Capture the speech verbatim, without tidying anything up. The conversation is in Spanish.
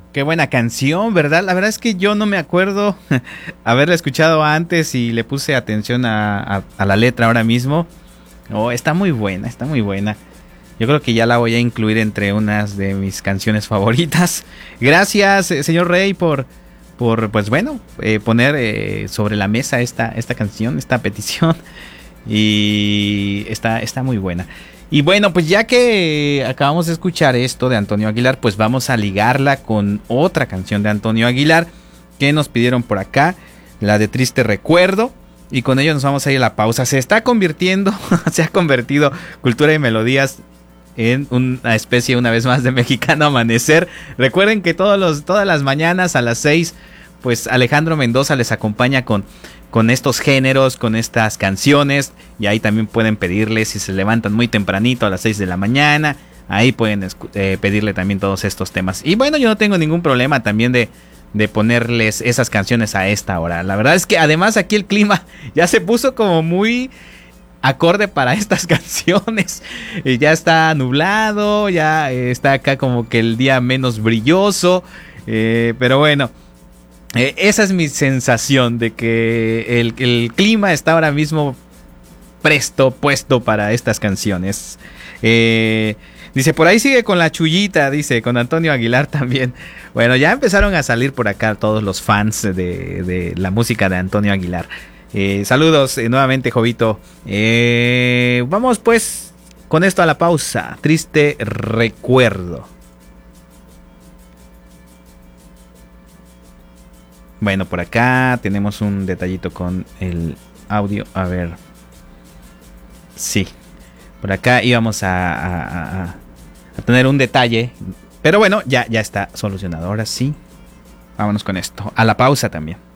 Qué buena canción, ¿verdad? La verdad es que yo no me acuerdo haberla escuchado antes y le puse atención a, a, a la letra ahora mismo. Oh, está muy buena, está muy buena. Yo creo que ya la voy a incluir entre unas de mis canciones favoritas. Gracias, eh, señor Rey, por, por pues bueno, eh, poner eh, sobre la mesa esta, esta canción, esta petición. Y está, está muy buena. Y bueno, pues ya que acabamos de escuchar esto de Antonio Aguilar, pues vamos a ligarla con otra canción de Antonio Aguilar que nos pidieron por acá, la de Triste Recuerdo. Y con ello nos vamos a ir a la pausa. Se está convirtiendo, se ha convertido Cultura y Melodías en una especie una vez más de Mexicano Amanecer. Recuerden que todos los, todas las mañanas a las seis, pues Alejandro Mendoza les acompaña con... con estos géneros, con estas canciones, y ahí también pueden pedirle si se levantan muy tempranito a las seis de la mañana, ahí pueden eh, pedirle también todos estos temas. Y bueno, yo no tengo ningún problema también de, de ponerles esas canciones a esta hora. La verdad es que además aquí el clima ya se puso como muy acorde para estas canciones. Eh, ya está nublado, ya eh, está acá como que el día menos brilloso, eh, pero bueno. Eh, esa es mi sensación de que el, el clima está ahora mismo presto, puesto para estas canciones. Eh, dice, por ahí sigue con la chullita, dice, con Antonio Aguilar también. Bueno, ya empezaron a salir por acá todos los fans de, de la música de Antonio Aguilar. Eh, saludos eh, nuevamente, Jovito. Eh, vamos pues con esto a la pausa. Triste Recuerdo. Bueno, por acá tenemos un detallito con el audio. A ver. Sí. Por acá íbamos a, a, a, a tener un detalle. Pero bueno, ya, ya está solucionado. Ahora sí. Vámonos con esto. A la pausa también.